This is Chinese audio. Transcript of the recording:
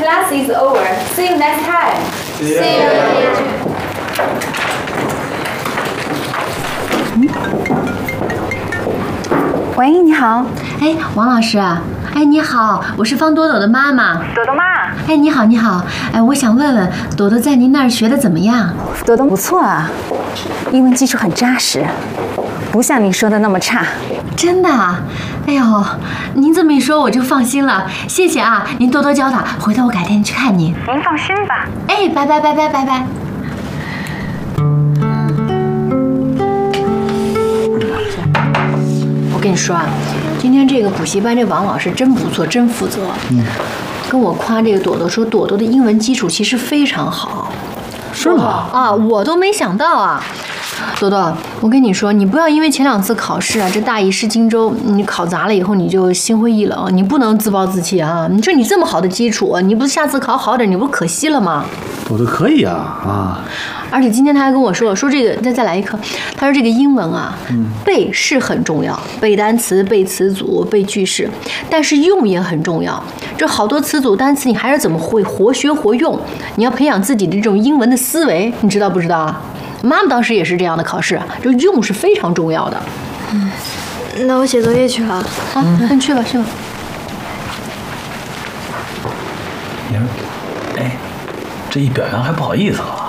class is over. See you next time. See you later. 喂，你好。 哎，王老师啊。哎，你好，我是方朵朵的妈妈。 朵朵妈。 哎，你好，你好。哎，我想问问，朵朵在您那儿学的怎么样？ 朵朵不错啊，英文基础很扎实，不像你说的那么差。 真的啊？哎呦，您这么一说我就放心了，谢谢啊，您多多教她，回头我改天去看您。 您放心吧。 哎，拜拜拜拜拜拜。我跟你说啊，今天这个补习班这王老师真不错，真负责。跟我夸这个朵朵说，朵朵的英文基础其实非常好。 是吗？ 啊，我都没想到啊。朵朵，我跟你说，你不要因为前2次考试啊，这大意失荆州，你考砸了以后你就心灰意冷，你不能自暴自弃啊！你说你这么好的基础，你不下次考好点，你不可惜了吗？ 朵朵可以啊。 而且今天他还跟我说这个再来一课，他说这个英文啊，背是很重要，背单词、背词组、背句式，但是用也很重要。这好多词组单词你还是怎么会活学活用？你要培养自己的这种英文的思维，你知道不知道啊？妈妈当时也是这样的考试，这用是非常重要的。 那我写作业去了。 啊，那你去吧，去吧。 你说，哎，这一表扬还不好意思了。